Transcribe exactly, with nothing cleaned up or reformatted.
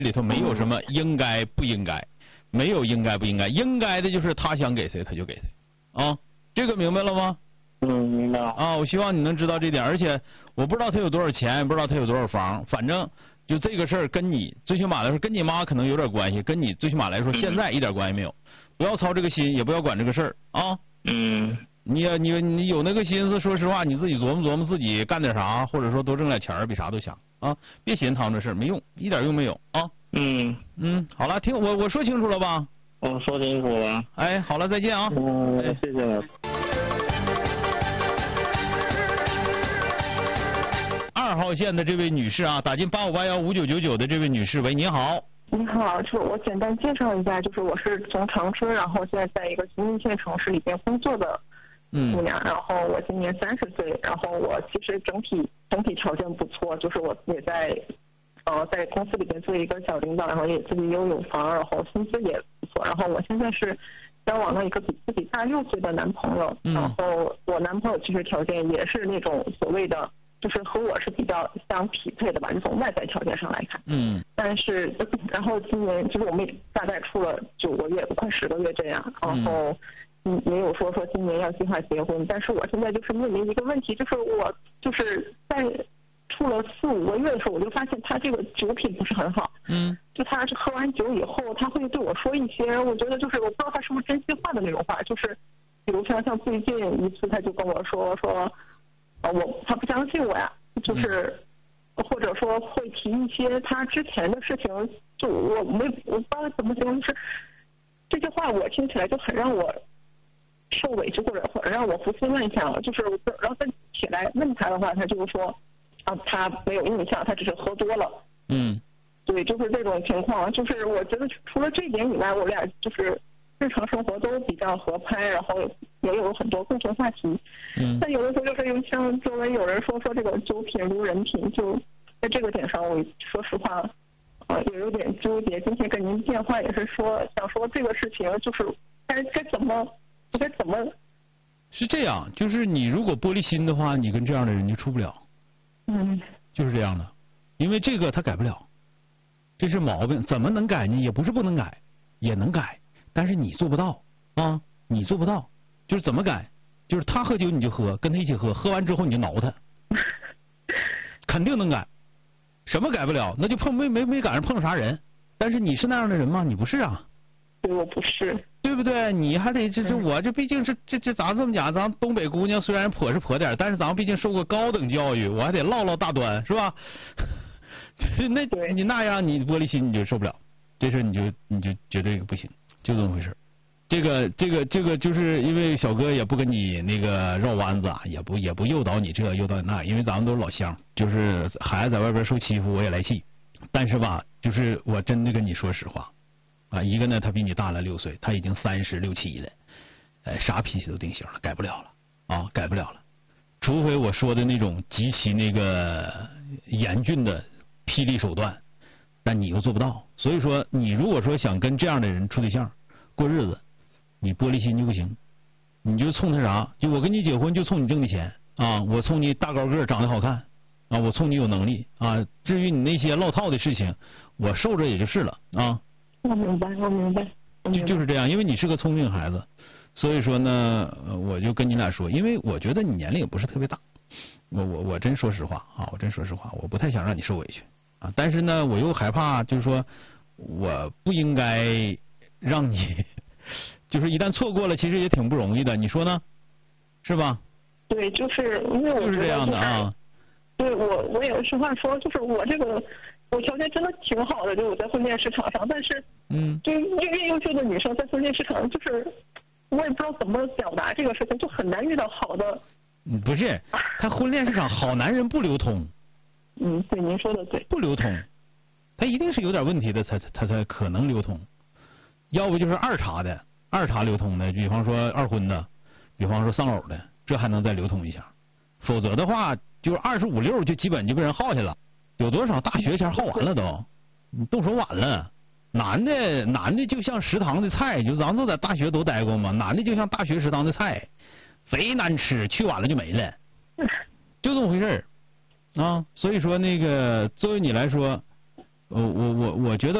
里头没有什么应该不应该，没有应该不应该，应该的就是他想给谁他就给谁，啊，这个明白了吗？ 嗯，明白了。 啊，我希望你能知道这点，而且我不知道他有多少钱，也不知道他有多少房，反正就这个事儿跟你最起码来说跟你妈可能有点关系，跟你最起码来说现在一点关系没有，不要操这个心，也不要管这个事儿啊。 嗯。 你你你有那个心思，说实话，你自己琢磨琢磨自己干点啥，或者说多挣点钱比啥都强啊！别寻思趟这事儿，没用，一点用没有啊！ 嗯嗯，好了，听我我说清楚了吧？ 我说清楚了。 哎，好了，再见啊！ 嗯， 哎、 谢谢了。 二号线的这位女士啊，打进八五八幺五九九九的这位女士，喂，你好。 你好，就是我简单介绍一下，就是我是从长春，然后现在在一个新一线城市里边工作的。姑娘，然后我今年三十岁，然后我其实整体整体条件不错，就是我也在呃在公司里边做一个小领导，然后也自己又有房，然后薪资也不错，然后我现在是交往了一个比自己大六岁的男朋友， 嗯、 然后我男朋友其实条件也是那种所谓的，就是和我是比较相匹配的吧，就从外在条件上来看， 嗯， 但是然后今年就是我们大概处了九个月，快十个月这样，然后。嗯，也有说说今年要计划结婚，但是我现在就是面临一个问题，就是我就是在处了四五个月的时候，我就发现他这个酒品不是很好。 嗯。 就他是喝完酒以后，他会对我说一些，我觉得就是我不知道他是不是真心话的那种话，就是比如像像最近一次，他就跟我说说，啊我他不相信我呀，就是、嗯、或者说会提一些他之前的事情，就我没我不知道怎么形容，就是这些话我听起来就很让我。受委屈或者或者让我胡思乱想，就是然后再起来问他的话，他就是说啊他没有印象，他只是喝多了。 嗯， 对，就是这种情况。就是我觉得除了这一点以外，我俩就是日常生活都比较合拍，然后也有很多共同话题。 嗯， 但有的时候就是有像周围有人说说这个酒品如人品，就在这个点上，我说实话啊也有点纠结。今天跟您电话也是说想说这个事情，就是该该怎么。我该怎么？ 是这样，就是你如果玻璃心的话，你跟这样的人就处不了。 嗯， 就是这样的，因为这个他改不了，这是毛病。怎么能改呢？也不是不能改，也能改，但是你做不到啊，你做不到。就是怎么改？就是他喝酒你就喝，跟他一起喝，喝完之后你就挠他，肯定能改。什么改不了？那就碰没没没赶上碰啥人。但是你是那样的人吗？你不是啊。 对，我不是， 对不对？你还得这这我这毕竟是这这咱这么讲，咱东北姑娘虽然泼是泼点，但是咱们毕竟受过高等教育，我还得唠唠大端，是吧？那你那样你玻璃心你就受不了，这事你就你就绝对不行，就这么回事。这个这个这个就是因为小哥也不跟你那个绕弯子啊，也不也不诱导你这诱导你那，因为咱们都是老乡，就是孩子在外边受欺负我也来气，但是吧，就是我真的跟你说实话。啊，一个呢，他比你大了六岁，他已经三十六七了，呃，啥脾气都定型了，改不了了啊，改不了了。除非我说的那种极其那个严峻的霹雳手段，但你又做不到。所以说，你如果说想跟这样的人处对象过日子，你玻璃心就不行，你就冲他啥？就我跟你结婚就冲你挣的钱啊，我冲你大高个长得好看啊，我冲你有能力啊。至于你那些落套的事情，我受着也就是了啊。 我明白，我明白， 就就是这样，因为你是个聪明孩子，所以说呢，我就跟你俩说，因为我觉得你年龄也不是特别大，我我我真说实话啊，我真说实话，我不太想让你受委屈啊，但是呢，我又害怕，就是说，我不应该让你，就是一旦错过了，其实也挺不容易的，你说呢？是吧？ 对，就是因为我就是这样的啊。 对我，我也实话说，就是我这个。我条件真的挺好的，就我在婚恋市场上，但是， 嗯， 就越越优秀的女生在婚恋市场，就是我也不知道怎么表达这个事情，就很难遇到好的。 嗯，不是，他婚恋市场好男人不流通。 嗯，对，您说的对。 不流通，他一定是有点问题的，才他才可能流通，要不就是二茬的，二茬流通的，比方说二婚的，比方说丧偶的，这还能再流通一下，否则的话，就是二十五六就基本就被人耗下了。有多少大学钱耗完了都，你动手晚了。男的男的就像食堂的菜，就咱都在大学都待过嘛，男的就像大学食堂的菜，贼难吃，去晚了就没了，就这么回事儿啊。所以说那个作为你来说， 呃，我我我觉得。